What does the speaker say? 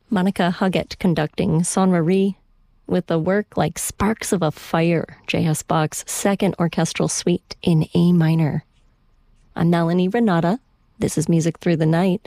Monica Huggett conducting Son Marie with a work like Sparks of a Fire, J.S. Bach's second orchestral suite in A minor. I'm Melanie Renata. This is Music Through the Night.